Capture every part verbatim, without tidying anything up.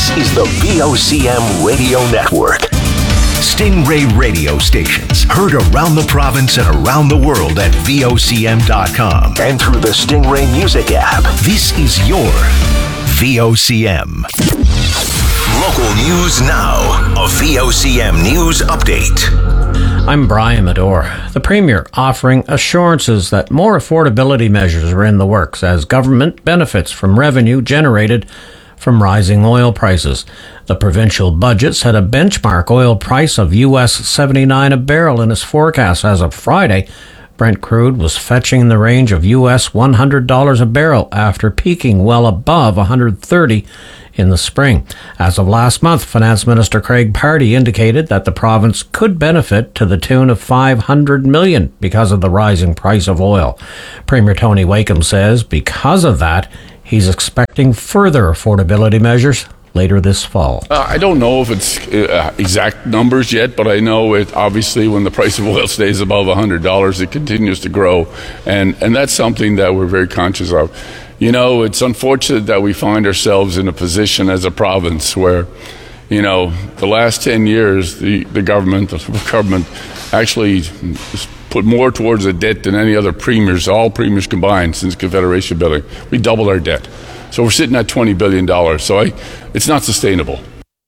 This is the V O C M Radio Network. Stingray radio stations heard around the province and around the world at V O C M dot com and through the Stingray Music app. This is your V O C M. Local news now. A V O C M News Update. I'm Brian Medore. The Premier offering assurances that more affordability measures are in the works as government benefits from revenue generated from rising oil prices. The provincial budget set a benchmark oil price of U S seventy-nine a barrel in its forecast. As of Friday, Brent crude was fetching in the range of U S one hundred dollars a barrel after peaking well above one hundred thirty dollars in the spring. As of last month, Finance Minister Craig Pardy indicated that the province could benefit to the tune of five hundred million dollars because of the rising price of oil. Premier Tony Wakeham says because of that, he's expecting further affordability measures later this fall. Uh, I don't know if it's uh, exact numbers yet, but I know it obviously when the price of oil stays above one hundred dollars, it continues to grow. And, and that's something that we're very conscious of. You know, it's unfortunate that we find ourselves in a position as a province where, you know, the last ten years, the, the government, the government actually put more towards the debt than any other premiers, all premiers combined since Confederation building. We doubled our debt. So we're sitting at twenty billion dollars. So I, it's not sustainable.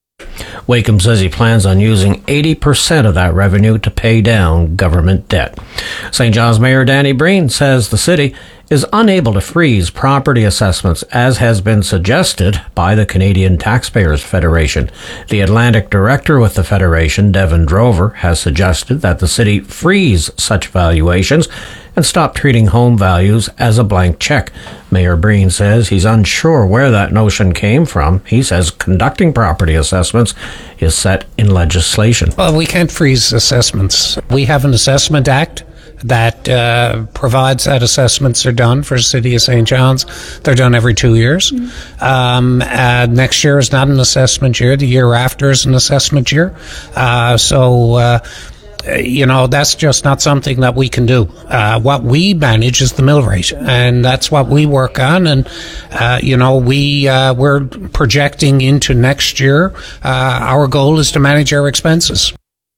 Wakeham says he plans on using eighty percent of that revenue to pay down government debt. Saint John's Mayor Danny Breen says the city is unable to freeze property assessments, as has been suggested by the Canadian Taxpayers Federation. The Atlantic director with the Federation, Devin Drover, has suggested that the city freeze such valuations and stop treating home values as a blank check. Mayor Breen says he's unsure where that notion came from. He says conducting property assessments is set in legislation. Well, we can't freeze assessments. We have an assessment act that uh, provides that assessments are done for the City of Saint John's. They're done every two years. Mm-hmm. Um, uh, next year is not an assessment year. The year after is an assessment year. Uh, so... Uh, You know, that's just not something that we can do. Uh, what we manage is the mill rate, and that's what we work on. And, uh, you know, we, uh, we're projecting into next year. Uh, our goal is to manage our expenses.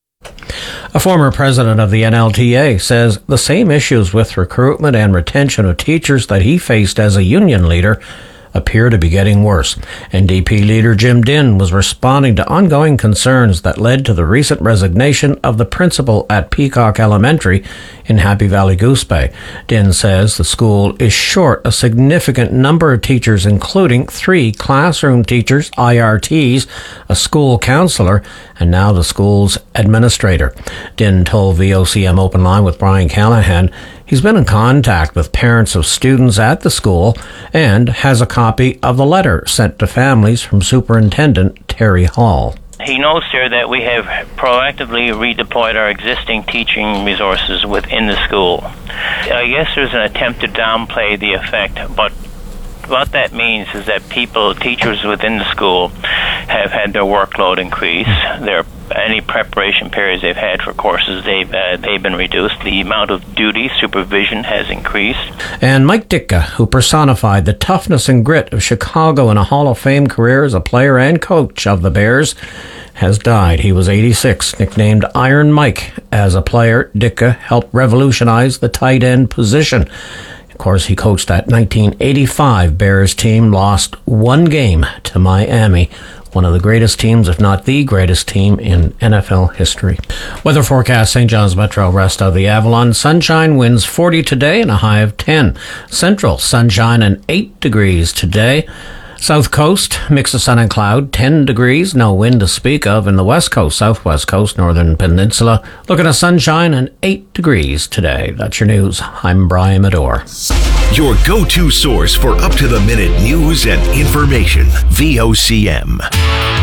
A former president of the N L T A says the same issues with recruitment and retention of teachers that he faced as a union leader appear to be getting worse. N D P leader Jim Dinn was responding to ongoing concerns that led to the recent resignation of the principal at Peacock Elementary in Happy Valley Goose Bay. Dinn says the school is short a significant number of teachers, including three classroom teachers, I R Ts, a school counselor, and now the school's administrator. Dinn told V O C M Open Line with Brian Callahan he's been in contact with parents of students at the school and has a copy of the letter sent to families from Superintendent Terry Hall. He knows, sir, that we have proactively redeployed our existing teaching resources within the school. I guess there's an attempt to downplay the effect, but what that means is that people, teachers within the school, have had their workload increase. Their any preparation periods they've had for courses, they've uh, they've been reduced. The amount of duty supervision has increased. And Mike Ditka, who personified the toughness and grit of Chicago in a Hall of Fame career as a player and coach of the Bears, has died. He was eighty-six, nicknamed Iron Mike. As a player, Ditka helped revolutionize the tight end position. Of course, he coached that nineteen eighty-five Bears team, lost one game to Miami, one of the greatest teams, if not the greatest team in N F L history. Weather forecast, Saint John's Metro, rest of the Avalon. Sunshine, winds forty today and a high of ten. Central, sunshine and eight degrees today. South Coast, mix of sun and cloud, ten degrees, no wind to speak of. In the West Coast, Southwest Coast, Northern Peninsula, looking at sunshine and eight degrees today. That's your news. I'm Brian Medore. Your go-to source for up-to-the-minute news and information. V O C M.